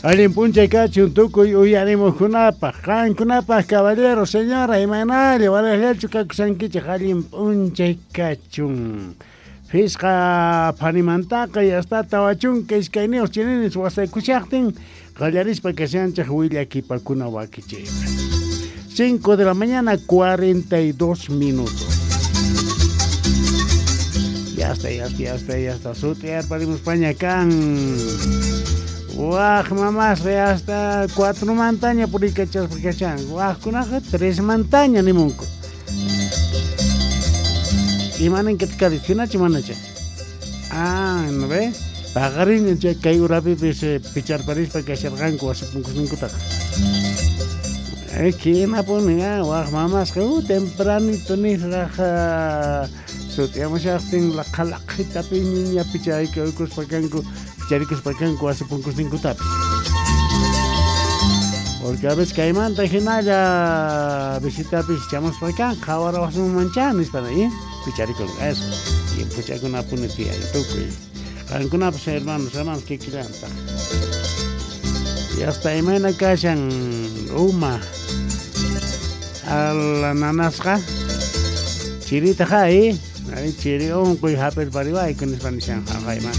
Alin puncha kachun tukuy uyarimukunapaq qankunapaq caballero señora imanalli waraqllachu kakusankichik alin punchay kachun fisqa panimantaqa yastata wachunka iskaynius chininis wasaykushaqtin qallarispa kashanchik willakipakuna wakichayqa 5 de la mañana 42 minutos. Ya está. Sutear parimos España can. Wah, mamás, hasta 4 montañas por ikachas por kachan. Wah, kunaja 3 montañas ni munko. Imanen que te cadiciona chimanache. No ve. Pagarin je kai urapi pise pichar paris pa kachar ganko así pungkus ningkutak. Aquí na ponia, wah, mamás, que tempranito ni raja. Suteamos acting la calacita piña pichay que hoy cuspacanco. Charicos para acá en cuasi puncos 5 tapis. Porque a veces que hay manta que nada visita pichamos para acá, ahora vas un manchan están ahí, picharicos eso. Y pucha con una punetilla y toco. Con una pues hermanos que quilanta. Y hasta ahí me cachan uma a la nanasca. Chirita ahí, ahí chirión pues haper para ahí con espanishan ahí man.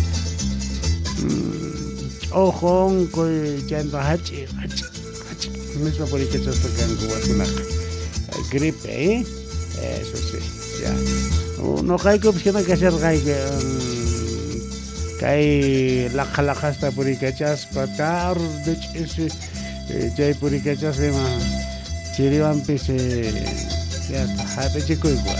Ojo, yendo hachi. Mismo por ahí que estás tocando una gripe, eso sí, ya. No hay que opción que hacer que la jalaja está por ahí que echas patar, de hecho, ya hay por ahí que echas de más chiriban pise, ya está, hape chico igual.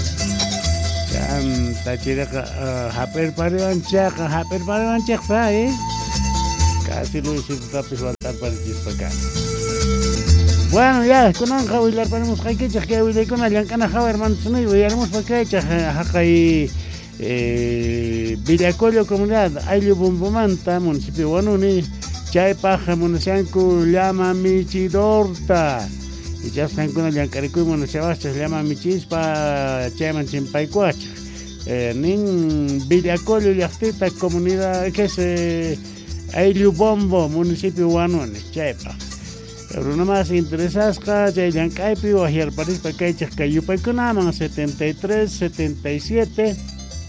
Ya, chira haper pariwan chak casi lo hice tapis waltar para chispacar. Bueno, ya, con anja huilar ponemos que ya huilé con aliancana java hermanos no y haremos para que jakai Villacollo comunidad Ayllu Bumbumanta municipio Wanuni chay paja municipio llama Michidorta y ya están con aliancarico y municipio llama Michispa chayman chimpaycuacha nin Villacollo llaqtita comunidad que se Ayllu Bombo, municipio Wanuni, chaypa. Pero nomás interesasca, Yayancaypi, o ayer París, Pacaychas, Cayupaycunaman, 73, 77,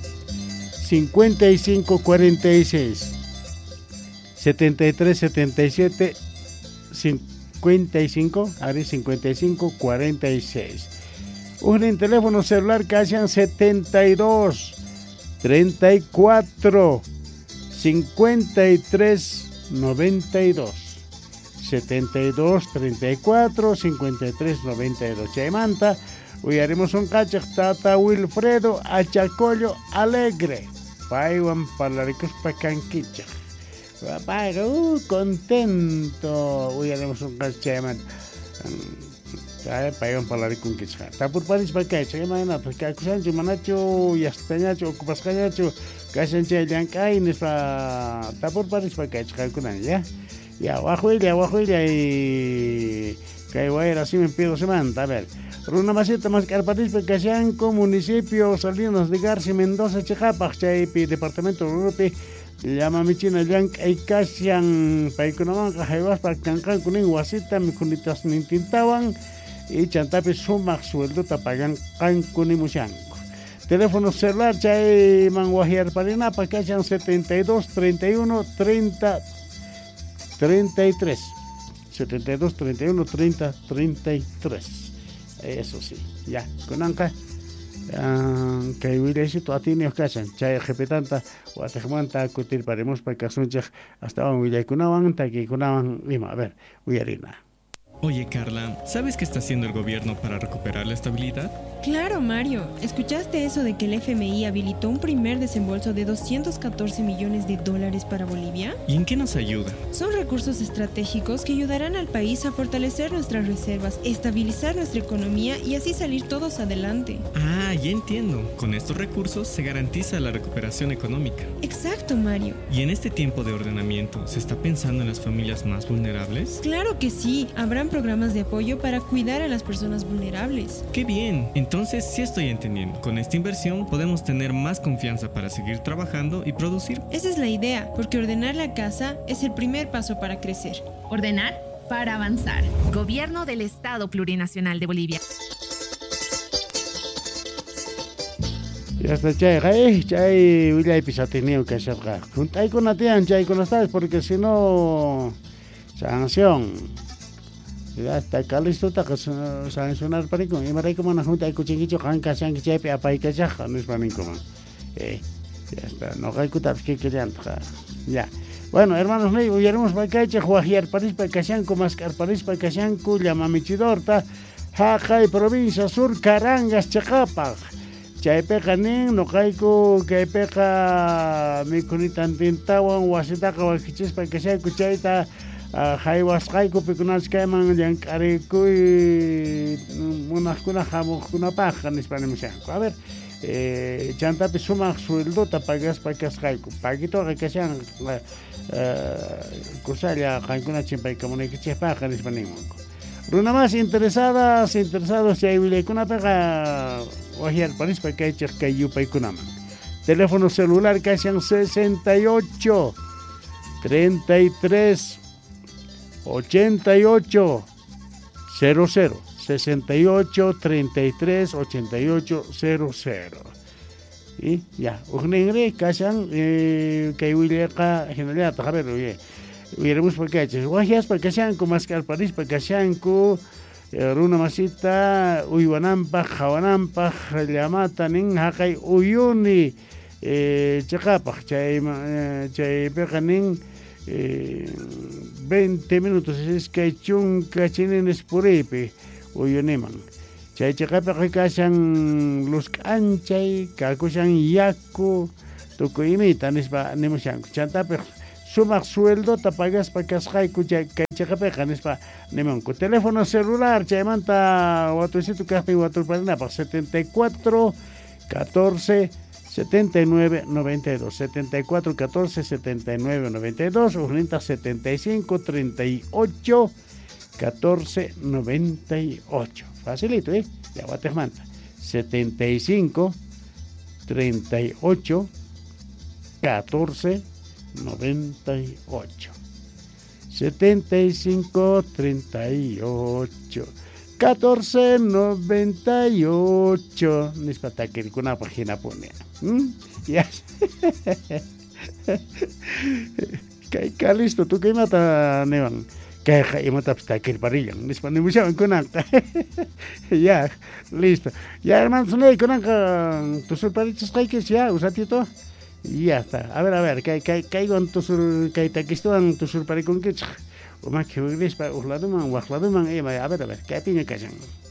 55, 46. 73, 77, 55, Ari 55, 46. Un teléfono celular que hayan 72, 34, 53 92 72 34 53 92 Chaymanta hoy haremos un cachak tata Wilfredo Achacollo Alegre paiwan palaricos pacanquicha paiga contento hoy haremos un cachak Chaymanta paiwan palaricos quicha tapur paris pacacha imagina pues que acusancho manacho y astañacho ocupas cañacho Kasan Chayancay para tapor paris para que calculan ya abajo y Caihuayra así me pido semana a ver Runa Maceta más carpatis para que sean con municipio Salinas de García Mendoza Chejapach Chaypi departamento Rupi llama Michina Yank ay Kasian Paikunaman Jaiwas para Cancan con Guasita mi cunitas nintintawan y Chantapi sumak sueldo tapagan Cancunimushan. Teléfono celular chay manguajiar parina para que hayan 72 31 30 33 72 31 30 33 eso sí ya con anca que hubiera sido a ti ni ocasan chay jepetanta o a tejmanta cutir paremos para que hasta un huilla kunawan taki kunawan lima a ver huyarina. Oye, Carla, ¿sabes qué está haciendo el gobierno para recuperar la estabilidad? Claro, Mario. ¿Escuchaste eso de que el FMI habilitó un primer desembolso de $214 millones para Bolivia? ¿Y en qué nos ayuda? Son recursos estratégicos que ayudarán al país a fortalecer nuestras reservas, estabilizar nuestra economía y así salir todos adelante. Ah, ya entiendo. Con estos recursos se garantiza la recuperación económica. Exacto, Mario. ¿Y en este tiempo de ordenamiento se está pensando en las familias más vulnerables? Claro que sí. Habrá tendrán programas de apoyo para cuidar a las personas vulnerables. ¡Qué bien! Entonces sí estoy entendiendo. Con esta inversión podemos tener más confianza para seguir trabajando y producir. Esa es la idea, porque ordenar la casa es el primer paso para crecer. Ordenar para avanzar. Gobierno del Estado Plurinacional de Bolivia. Ya está, chay, Villa Pisatiniu que se haga. Juntai con la tía, chay con las tablas, porque si no, sanción. Ya está, listo, está sancionar para nico. Y me como una junta de cuchinguicho, hanka, sanki, chepe, apai, que ya, no es para nico, man. Ya está, no hay que tapar, que ya. Bueno, hermanos, le huyeremos para acá, Juajiar París, para Casanco, Mascar París, para Casanco, Llamamichidorta, Jacay, provincia sur, Carangas, Chacapaj. Chaypeqa nin nuqayku kaypiqa mikhunitan tintawan wasitaqa wakichispa kashayku chayta haywasqayku pikunapas kayman llank'arikuy munaqkuna hamuqkunapaqa nispa nimushanku. A ver, chantapi sumaq sueldota pagaspa kasqayku. Paquitoqa kashan kusalla qankuna chimpaykamunaykichikpaqa nispa nimunku. Runa más interesados, chay willaykunapiqa Guajiar París para que eches Cayupaykunaman. Teléfono celular que hacen 68 33 88 00 68 33 88 00. Y ya, ugningre kasan que willayka general tajaber oye. Hubiéramos para que eches Guajias para que sean con Mascar París para que sean con Runa masita uywananpaq hawananpaq llamatanin haqay uyuni chaqapaq chaypiqa nin 20 minutos es que chunka chinines puripi uyuniman chay chaqapiqa kashan luz k'anchay kakushan yaku tukuyimita nispa nimushanku chantapiq sumaq sueldo tapagas para kasqayku chaychaqa nispa nimanku. Teléfono celular chaymanta watusitu kaspi waturparinapaq 74 14 79 92 74 14 79 92 ujninta 75 38 14 98. Facilito, ya watesmanta 75 38 14 98 75 38 14 98 nispatakir kuna página pone ya kay listo tú que mata nevan kay mata pstakir parillan nispanimushan kuna ya listo ya hermanos no kuna tus paritos kay que ya usatito. Ya está. A ver, caigo en tu sur, caitaquistuan tu sur para con que, o más que ugris para usladuman, a ver, ¿qué tiene que hacer?